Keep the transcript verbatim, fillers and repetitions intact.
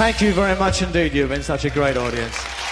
Thank you very much indeed. You've been such a great audience.